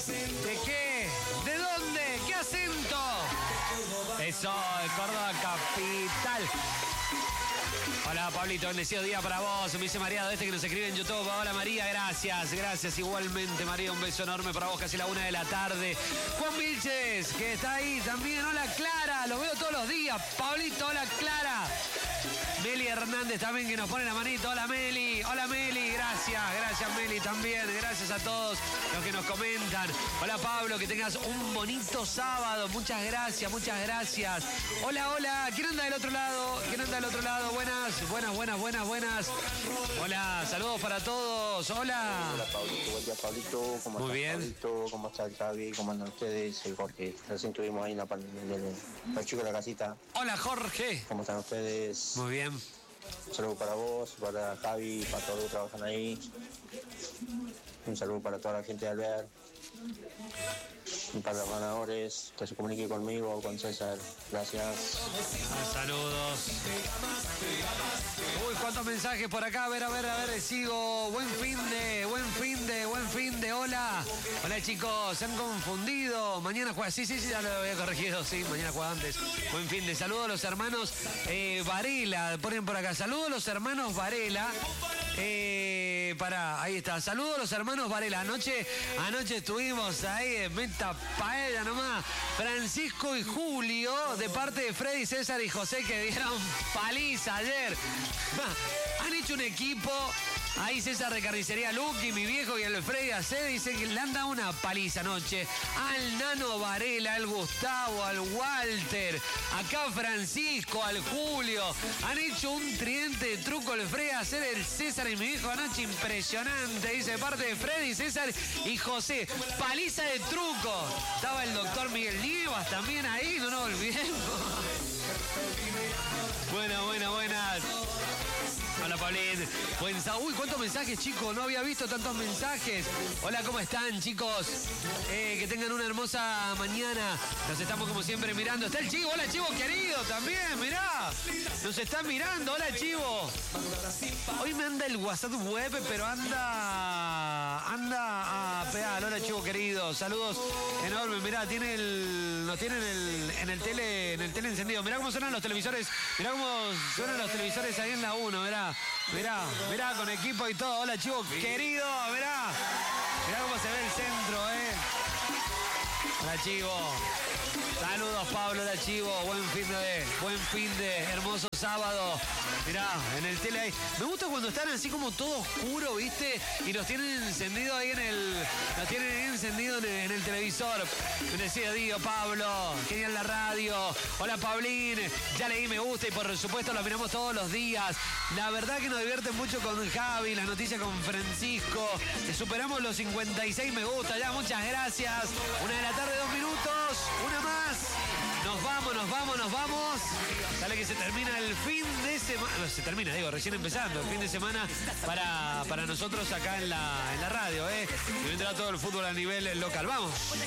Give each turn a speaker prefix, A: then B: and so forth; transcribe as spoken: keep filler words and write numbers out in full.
A: ¿De qué? ¿De dónde? ¿Qué acento? Eso, de Córdoba capital. Hola Pablito, bendecido día para vos. Me dice María este que nos escribe en YouTube. Hola María, gracias, gracias igualmente María, un beso enorme para vos, casi la una de la tarde. Juan Vilches, que está ahí también. Hola Clara, los veo todos los días. Pablito, hola Clara. Meli Hernández también que nos pone la manito. Hola Meli, hola Meli, gracias, gracias Meli también. Gracias a todos los que nos comentan. Hola Pablo, que tengas un bonito sábado. Muchas gracias, muchas gracias. Hola, hola, ¿quién anda del otro lado? ¿Quién anda del otro lado? Buenas, buenas, buenas, buenas, buenas. Hola, saludos para todos. Hola.
B: Hola Pablito, buen día Pablito. ¿Cómo
A: Muy
B: estás,
A: bien.
B: Pablito? ¿Cómo está el Javi? ¿Cómo andan ustedes? Soy Jorge. Recién estuvimos ahí en la parte de los chicos de la casita.
A: Hola Jorge.
B: ¿Cómo están ustedes?
A: Muy bien.
B: Un saludo para vos, para Javi, para todos los que trabajan ahí. Un saludo para toda la gente de Alvear. Y para los ganadores, que se comunique conmigo, con César. Gracias.
A: Saludos. Uy, cuántos mensajes por acá. A ver, a ver, a ver, sigo. Buen fin de, buen fin de, buen fin de. Hola. Hola chicos, se han confundido. Mañana juega. Sí, sí, sí, ya lo había corregido. Sí, mañana juega antes. Buen fin de. Saludos a los hermanos eh, Varela. Ponen por acá. Saludos a los hermanos Varela. Eh, pará, ahí está. Saludos a los hermanos Varela. Anoche, anoche estuvimos ahí en Meta Paella nomás. Francisco y Julio, de parte de Freddy, César y José, que dieron paliza ayer. Han hecho un equipo. Ahí César de Carnicería Lucky, mi viejo, y el Freddy Acé dicen que le han dado una paliza anoche. Al Nano Varela, al Gustavo, al Walter, acá Francisco, al Julio. Han hecho un tridente de truco el Freddy Acé, el César y mi viejo anoche. Impresionante, dice, de parte de Freddy, César y José. Paliza de truco. Estaba el doctor Miguel Nievas también ahí, no nos olvidemos. Buenas, buenas, buenas. Hola, Pablín. Buen sábado. Uy, cuántos mensajes, chicos. No había visto tantos mensajes. Hola, ¿cómo están, chicos? Eh, que tengan una hermosa mañana. Nos estamos, como siempre, mirando. Está el Chivo. Hola, Chivo querido, también. Mirá. Nos están mirando. Hola, Chivo. Hoy me anda el WhatsApp web, pero anda... Anda a pedal. Hola, Chivo querido. Saludos enormes. Mirá, tiene el... Nos tienen el, en el tele en el tele encendido. Mirá cómo suenan los televisores. Mirá cómo suenan los televisores ahí en la uno. Mirá. Mirá, mirá, con equipo y todo. Hola, Chivo querido, mirá. Mirá cómo se ve el centro, eh. Hola, Chivo. Saludos, Pablo, hola, Chivo. Buen fin de, buen fin de, hermoso sábado. Mirá, en el tele ahí. Me gusta cuando están así como todo oscuro, ¿viste? Y nos tienen encendido ahí en el... Nos tienen ahí encendido en el, en el televisor. Me decía, digo, Pablo, genial la radio. Hola, Pablín. Ya leí me gusta y por supuesto lo miramos todos los días. La verdad que nos divierte mucho con Javi, las noticias con Francisco. Superamos los cincuenta y seis me gusta ya, muchas gracias. Una de la tarde, dos minutos. Una más. Nos vamos, nos vamos, nos vamos. Dale que se termina el fin de semana. No, se termina, digo, recién empezando. El fin de semana para, para nosotros acá en la, en la radio, ¿eh? Y vendrá todo el fútbol a nivel local. Vamos.